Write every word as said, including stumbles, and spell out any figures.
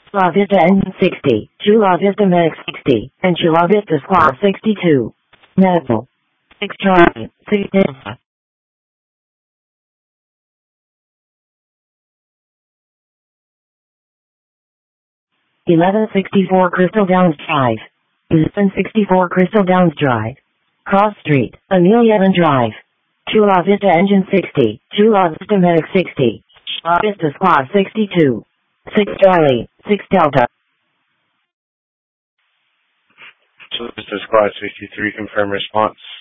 La Vista Engine sixty, Chula Vista Medic sixty, and Chula Vista Squad sixty-two. Medical. six Charlie, six Delta. eleven sixty-four Crystal Downs Drive. eleven sixty-four Crystal Downs Drive. Cross Street, Amelia Evan Drive. Chula Vista Engine sixty, Chula Vista Medic sixty, Chula Vista Squad sixty-two. six Charlie, six Delta. Chula Vista Squad sixty-three, confirm response.